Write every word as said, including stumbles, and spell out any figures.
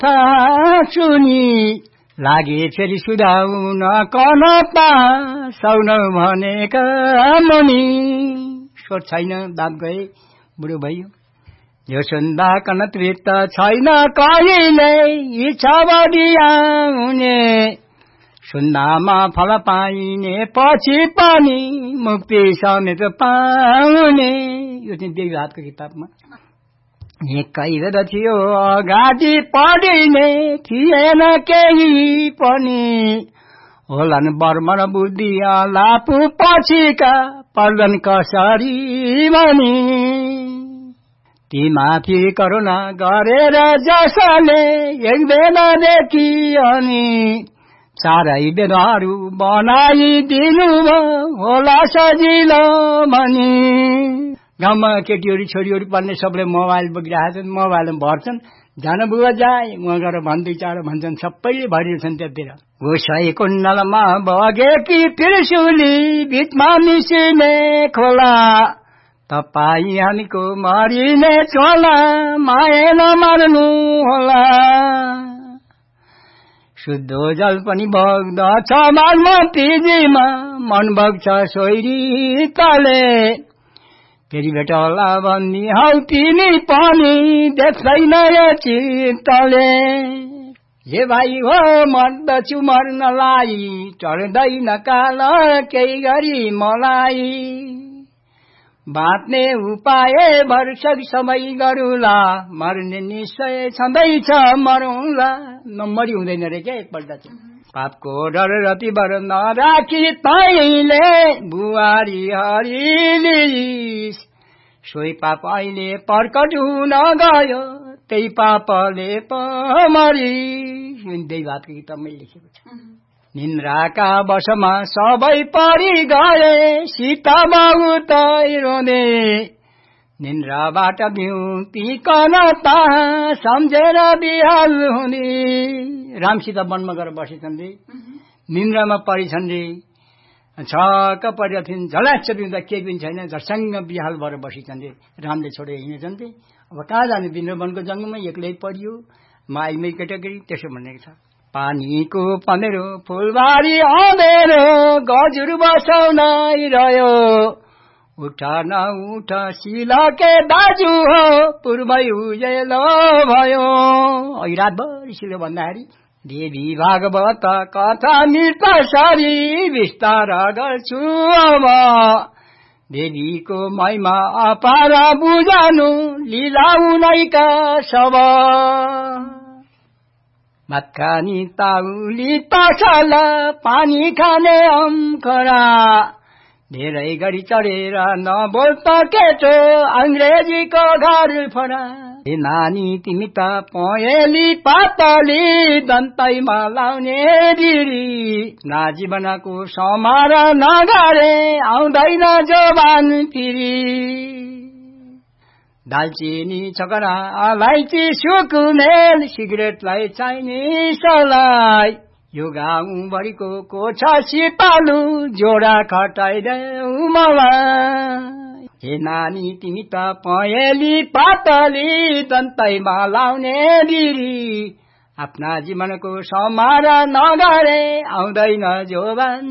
कथा सुनि लागे फेरि सुधाउन कन पासाउन भनेका मनी स्वर छैन दाँत गए बुढो भयो यो सुन्दा कन तृप्त छैन कहिले इच्छा बढिआउने सुन्दामा फल पाइने पछि पनि मुक्ति समेत पाउने यो चाहिँ देवीहाटको किताबमा एकै बेर थियो अगाडि पढिने थिएन केही पनि होलान् बर्म र बुद्धि लापु पछिका पर्दन कसरी भनी ती माथि करुणा गरेर जसले एक बेलादेखि अनि चारै बेलाहरू बनाइदिनु होला सजिलो भनी गाउँमा केटीहरू छोरीहरू पढ्ने सबले मोबाइल बोकिरहेका छन् मोबाइलमा भर्छन् जान बुवा जाए उहाँ गएर भन्दै चाँडो भन्छन् सबैले भरिन्छन् त्यतिर गोसाई कुण्डलमा बगेकी त्रिशुली बिचमा मिसिने खोला तपाईँ हामीको मरिने चोला माया नमार्नु होला शुद्ध जल पनि बग्दछ बागमतीजीमा मन बग्छ सोइरी तले फेरि भेटला भन्ने हौ तिमी पनि देख्दैन यो चित्तले हे भाइ हो मर्दछु मर्नलाई चढ्दैन काल केही गरी मलाई बाँच्ने उपाय भरसक समय गरुला मर्ने निश्चय छँदैछ मरौँला नम्बरी हुँदैन रे क्या एकपल्ट चाहिँ पापको डर रति बर नराखी तैले बुहारी हरिली सोही पाप अहिले प्रकट हुन गयो त्यही पापले पमरी त्यही भातको किताबमै लेखेको छ निन्द्राका वशमा सबै परि गए सीता बाबु तै रोँदे निन्द्राबाट बिउती कन तहाँ सम्झेर बिहाल हुने राम सीता वनमा गएर बसेछन् रे निन्द्रामा परिछन् रे छक्क परेर थिइन् झल्याच्छ बिउँदा केही पनि छैन झर्सँग बिहाल भएर बसेछन् रे रामले छोडेर हिँडेछन् रे अब कहाँ जाने बिन्द्र वनको जङ्गलमा एक्लै परियो माइमै केटाकेटी त्यसो भनेको छ पानीको पँधेरो फुलबारी अँधेरो गजुर बसाउनै रह्यो उठा न उठ सिलके दाजु हो पूर्वै उजेलो भयो अघि रातभरि सिलो भन्दाखेरि देवी भागवत कथा मृत सरी विस्तार गर्छु अब देवीको महिमा अपार बुझानु लीला उनैका सब भात खानी ताउली पसल पानी खाने अम्खरा धेरै गरी चढेर नबोल त केटो अंग्रेजीको घर फरा हे नानी तिमी त पहेली पातली दन्तैमा लाउने दिरी नाजीवनको समार नगरे आउँदैन जोबान फिरी दालचिनी छकरा अलैँची सुकुमेल सिगरेटलाई चाहिने सलाई यो गाउँभरिको कोठा सिपालु जोडा खटाइदेऊ मलाई हे नानी तिमी त पहेली पातली दन्तैमा लाउने दिरी आफ्ना जीवनको समार नगरे आउँदैन जोबान